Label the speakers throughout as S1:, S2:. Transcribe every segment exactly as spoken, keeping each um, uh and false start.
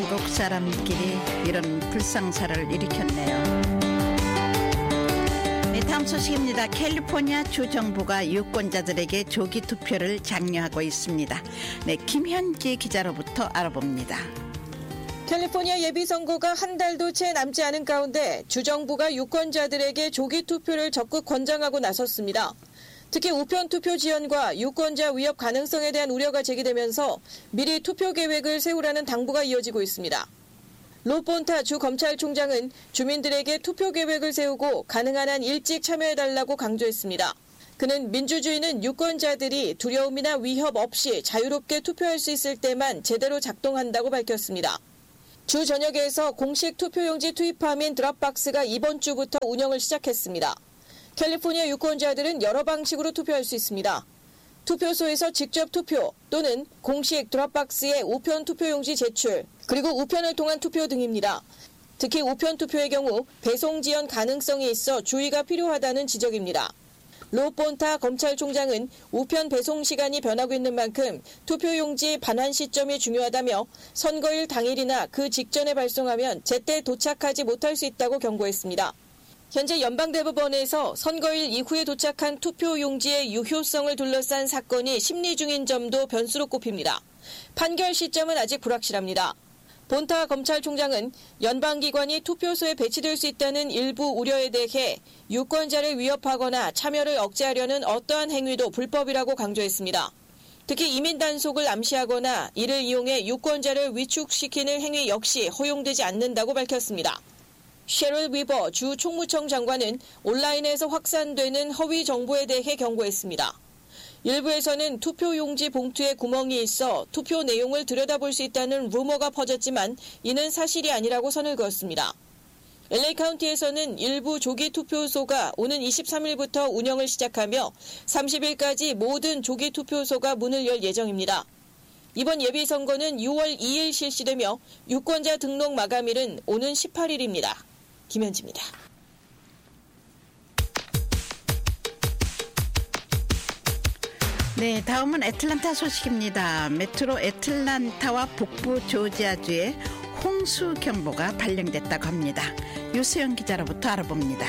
S1: 한국 사람끼리 이런 불상사를 일으켰네요. 네, 다음 소식입니다. 캘리포니아 주 정부가 유권자들에게 조기 투표를 장려하고 있습니다. 네, 김현지 기자로부터 알아봅니다.
S2: 캘리포니아 예비선거가 한 달도 채 남지 않은 가운데 주정부가 유권자들에게 조기 투표를 적극 권장하고 나섰습니다. 특히 우편 투표 지연과 유권자 위협 가능성에 대한 우려가 제기되면서 미리 투표 계획을 세우라는 당부가 이어지고 있습니다. 로폰타 주 검찰총장은 주민들에게 투표 계획을 세우고 가능한 한 일찍 참여해달라고 강조했습니다. 그는 민주주의는 유권자들이 두려움이나 위협 없이 자유롭게 투표할 수 있을 때만 제대로 작동한다고 밝혔습니다. 주 전역에서 공식 투표용지 투입함인 드롭박스가 이번 주부터 운영을 시작했습니다. 캘리포니아 유권자들은 여러 방식으로 투표할 수 있습니다. 투표소에서 직접 투표 또는 공식 드롭박스에 우편 투표용지 제출, 그리고 우편을 통한 투표 등입니다. 특히 우편 투표의 경우 배송 지연 가능성이 있어 주의가 필요하다는 지적입니다. 로폰타 검찰총장은 우편 배송 시간이 변하고 있는 만큼 투표용지 반환 시점이 중요하다며 선거일 당일이나 그 직전에 발송하면 제때 도착하지 못할 수 있다고 경고했습니다. 현재 연방대법원에서 선거일 이후에 도착한 투표용지의 유효성을 둘러싼 사건이 심리 중인 점도 변수로 꼽힙니다. 판결 시점은 아직 불확실합니다. 본타 검찰총장은 연방기관이 투표소에 배치될 수 있다는 일부 우려에 대해 유권자를 위협하거나 참여를 억제하려는 어떠한 행위도 불법이라고 강조했습니다. 특히 이민 단속을 암시하거나 이를 이용해 유권자를 위축시키는 행위 역시 허용되지 않는다고 밝혔습니다. 셰럴 위버 주 총무청 장관은 온라인에서 확산되는 허위 정보에 대해 경고했습니다. 일부에서는 투표용지 봉투에 구멍이 있어 투표 내용을 들여다볼 수 있다는 루머가 퍼졌지만 이는 사실이 아니라고 선을 그었습니다. 엘에이 카운티에서는 일부 조기 투표소가 오는 이십삼일부터 운영을 시작하며 삼십일까지 모든 조기 투표소가 문을 열 예정입니다. 이번 예비선거는 유월 이일 실시되며 유권자 등록 마감일은 오는 십팔일입니다. 김현지입니다.
S1: 네, 다음은 애틀란타 소식입니다. 메트로 애틀란타와 북부 조지아주에 홍수 경보가 발령됐다고 합니다. 유수영 기자로부터 알아봅니다.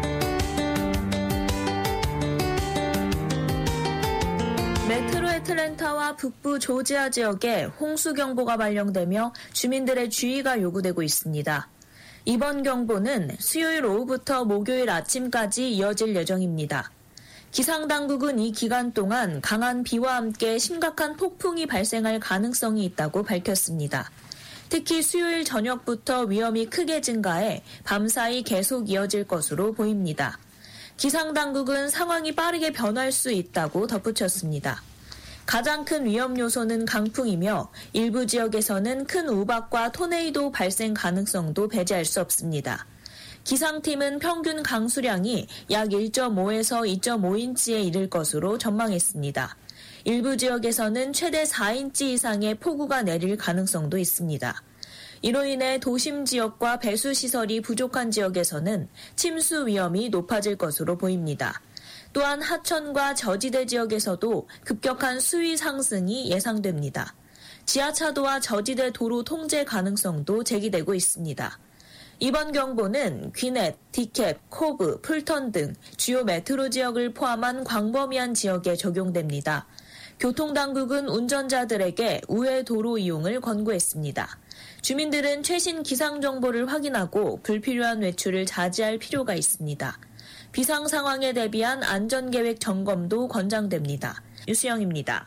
S3: 메트로 애틀랜타와 북부 조지아 지역에 홍수 경보가 발령되며 주민들의 주의가 요구되고 있습니다. 이번 경보는 수요일 오후부터 목요일 아침까지 이어질 예정입니다. 기상당국은 이 기간 동안 강한 비와 함께 심각한 폭풍이 발생할 가능성이 있다고 밝혔습니다. 특히 수요일 저녁부터 위험이 크게 증가해 밤사이 계속 이어질 것으로 보입니다. 기상당국은 상황이 빠르게 변할 수 있다고 덧붙였습니다. 가장 큰 위험 요소는 강풍이며 일부 지역에서는 큰 우박과 토네이도 발생 가능성도 배제할 수 없습니다. 기상팀은 평균 강수량이 약 일 점 오에서 이 점 오 인치에 이를 것으로 전망했습니다. 일부 지역에서는 최대 사 인치 이상의 폭우가 내릴 가능성도 있습니다. 이로 인해 도심 지역과 배수시설이 부족한 지역에서는 침수 위험이 높아질 것으로 보입니다. 또한 하천과 저지대 지역에서도 급격한 수위 상승이 예상됩니다. 지하차도와 저지대 도로 통제 가능성도 제기되고 있습니다. 이번 경보는 귀넷, 디캡, 코브, 풀턴 등 주요 메트로 지역을 포함한 광범위한 지역에 적용됩니다. 교통당국은 운전자들에게 우회 도로 이용을 권고했습니다. 주민들은 최신 기상정보를 확인하고 불필요한 외출을 자제할 필요가 있습니다. 비상 상황에 대비한 안전계획 점검도 권장됩니다. 유수영입니다.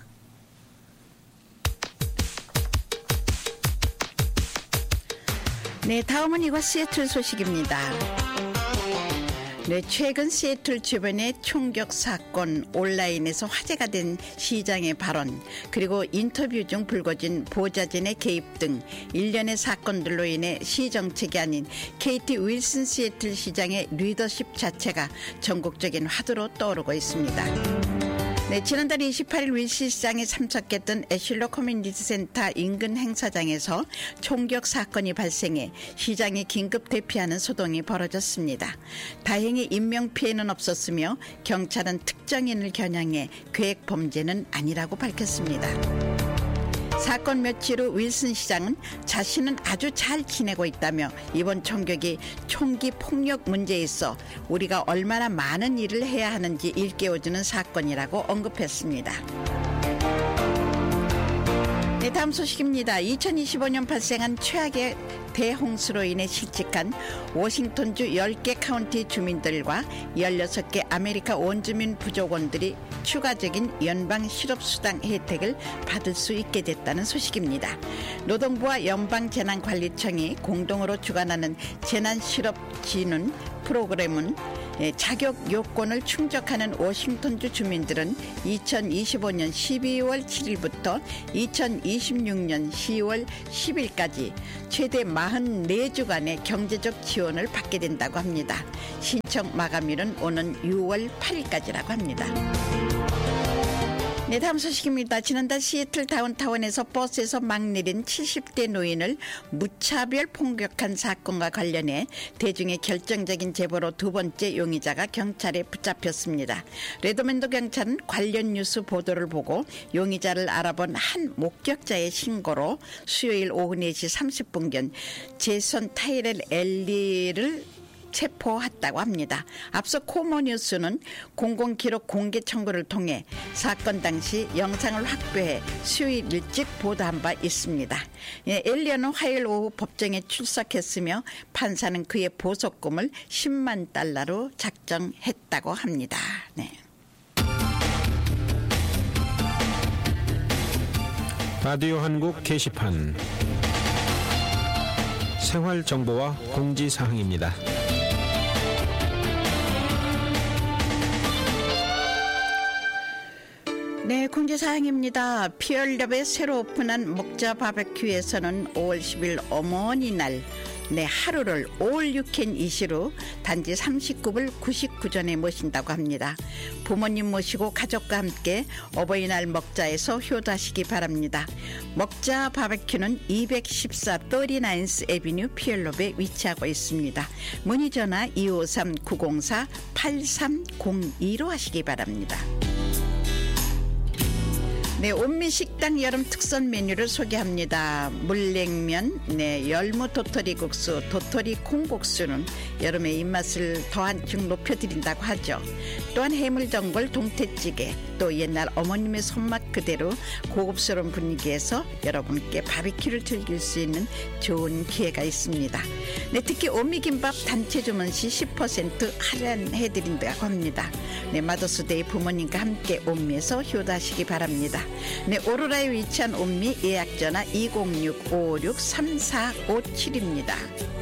S1: 네, 다음은 이곳 시애틀 소식입니다. 네, 최근 시애틀 주변의 총격 사건, 온라인에서 화제가 된 시장의 발언, 그리고 인터뷰 중 불거진 보좌진의 개입 등 일련의 사건들로 인해 시정책이 아닌 케이티 윌슨 시애틀 시장의 리더십 자체가 전국적인 화두로 떠오르고 있습니다. 네, 지난달 이십팔일 윌슨 시장에 참석했던 애슐러 커뮤니티 센터 인근 행사장에서 총격 사건이 발생해 시장이 긴급 대피하는 소동이 벌어졌습니다. 다행히 인명피해는 없었으며 경찰은 특정인을 겨냥해 계획 범죄는 아니라고 밝혔습니다. 사건 며칠 후 윌슨 시장은 자신은 아주 잘 지내고 있다며 이번 총격이 총기 폭력 문제에 있어 우리가 얼마나 많은 일을 해야 하는지 일깨워주는 사건이라고 언급했습니다. 네, 다음 소식입니다. 이천이십오 년 발생한 최악의 대홍수로 인해 실직한 워싱턴주 열 개 카운티 주민들과 열여섯 개 아메리카 원주민 부족원들이 추가적인 연방 실업수당 혜택을 받을 수 있게 됐다는 소식입니다. 노동부와 연방재난관리청이 공동으로 주관하는 재난실업진흥 프로그램은 자격 요건을 충족하는 워싱턴주 주민들은 이천이십오 년 십이월 칠일부터 이천이십육 년 시월 십일까지 최대 사십사 주간의 경제적 지원을 받게 된다고 합니다. 신청 마감일은 오는 유월 팔일까지라고 합니다. 네, 다음 소식입니다. 지난달 시애틀 다운타운에서 버스에서 막 내린 칠십 대 노인을 무차별 폭력한 사건과 관련해 대중의 결정적인 제보로 두 번째 용의자가 경찰에 붙잡혔습니다. 레드몬드 경찰은 관련 뉴스 보도를 보고 용의자를 알아본 한 목격자의 신고로 수요일 오후 네 시 삼십 분경 제선 타이렐 엘리를 체포했다고 합니다. 앞서 코모뉴스는 공공기록 공개 청구를 통해 사건 당시 영상을 확보해 수요일 일찍 보도한 바 있습니다. 예, 엘리언은 화요일 오후 법정에 출석했으며 판사는 그의 보석금을 십만 달러로 작정했다고 합니다. 네.
S4: 라디오 한국 게시판 생활정보와 공지사항입니다.
S1: 네, 공지사항입니다. 피얼렵에 새로 오픈한 먹자 바베큐에서는 오월 십일 어머니날 네, 하루를 올 유캔 이시로 단지 삼십구 불 구십구 전에 모신다고 합니다. 부모님 모시고 가족과 함께 어버이날 먹자에서 효도하시기 바랍니다. 먹자 바베큐는 이백십사 서티나인스 애비뉴 피얼롭에 위치하고 있습니다. 문의 전화 이오삼 구공사 팔삼공이로 하시기 바랍니다. 네, 온미식당 여름 특선 메뉴를 소개합니다. 물냉면, 네, 열무 도토리 국수, 도토리 콩국수는 여름의 입맛을 더 한층 높여드린다고 하죠. 또한 해물전골 동태찌개, 또 옛날 어머님의 손맛 그대로 고급스러운 분위기에서 여러분께 바비큐를 즐길 수 있는 좋은 기회가 있습니다. 네, 특히 온미김밥 단체 주문 시 십 퍼센트 할인해드린다고 합니다. 네, 마더스데이 부모님과 함께 온미에서 효도하시기 바랍니다. 네, 오로라에 위치한 온미 예약전화 이공육 오오육 삼사오칠입니다.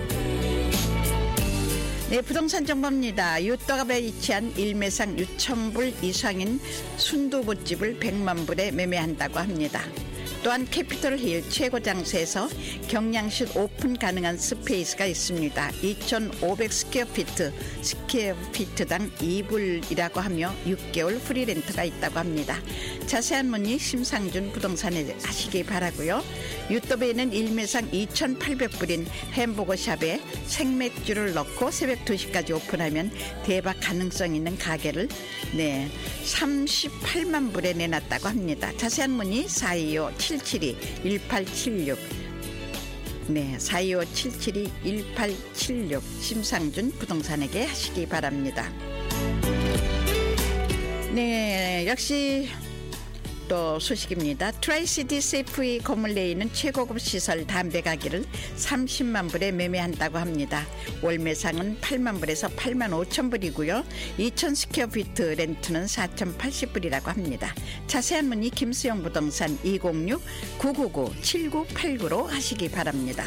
S1: 네, 부동산 정보입니다. 유떡압에 위치한 일매상 육천 불 이상인 순두부집을 백만 불에 매매한다고 합니다. 또한 캐피털힐 최고 장소에서 경량실 오픈 가능한 스페이스가 있습니다. 이천오백 스퀘어피트, 스퀘어피트당 이 불이라고 하며 육 개월 프리 렌트가 있다고 합니다. 자세한 문의 심상준 부동산에 하시기 바라고요. 유튜브에는 일매상 이천팔백 불인 햄버거샵에 생맥주를 넣고 새벽 두 시까지 오픈하면 대박 가능성 있는 가게를 네, 삼십팔만 불에 내놨다고 합니다. 자세한 문의 사이오 칠칠이 일팔칠육 네, 사이오 칠칠이 일팔칠육 심상준 부동산에게 하시기 바랍니다. 네, 역시 또 소식입니다. 트라이시티 세이프웨이 건물 내에 있는 최고급 시설 담배 가게를 삼십만 불에 매매한다고 합니다. 월 매상은 팔만 불에서 팔만 오천 불이고요. 이천 스퀘어피트 렌트는 사천팔십 불이라고 합니다. 자세한 문의 김수영 부동산 이공육 구구구 칠구팔구로 하시기 바랍니다.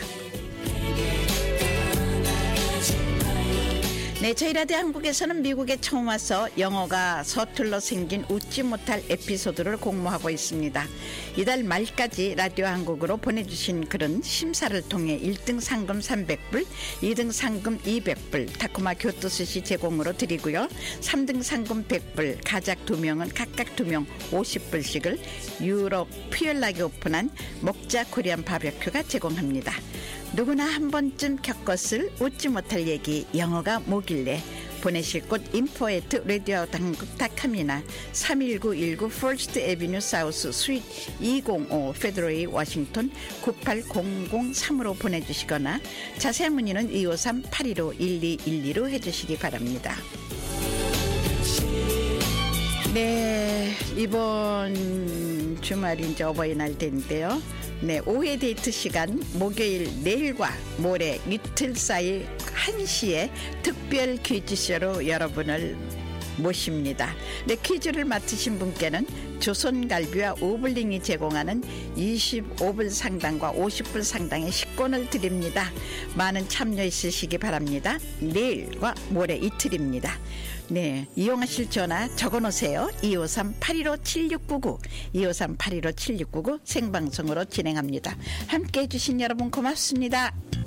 S1: 네, 저희 라디오 한국에서는 미국에 처음 와서 영어가 서툴러 생긴 웃지 못할 에피소드를 공모하고 있습니다. 이달 말까지 라디오 한국으로 보내주신 글은 심사를 통해 일 등 상금 삼백 불, 이 등 상금 이백 불, 타코마 교토스시 제공으로 드리고요. 삼 등 상금 백 불, 가작 두 명은 각각 두 명 오십 불씩을 유럽 퓨얼락에 오픈한 먹자 코리안 바베큐가 제공합니다. 누구나 한 번쯤 겪었을 웃지 못할 얘기, 영어가 뭐길래 보내실 곳 인포 애트 라디오 한국 닷컴이나 삼일구 일구 퍼스트 애비뉴 사우스 스윗 이공오 페드로웨이 워싱턴 구팔공공삼으로 보내주시거나 자세한 문의는 이오삼 팔일오 일이일이로 해주시기 바랍니다. 네, 이번 주말이 이제 어버이날 때인데요. 네, 오후의 데이트 시간 목요일 내일과 모레 이틀 사이 한 시에 특별 퀴즈쇼로 여러분을 모십니다. 네, 퀴즈를 맡으신 분께는 조선갈비와 오블링이 제공하는 이십오 불 상당과 오십 불 상당의 식권을 드립니다. 많은 참여 있으시기 바랍니다. 내일과 모레 이틀입니다. 네, 이용하실 전화 적어놓으세요. 이오삼 팔일오 칠육구구 이오삼 팔일오 칠육구구 생방송으로 진행합니다. 함께해 주신 여러분 고맙습니다.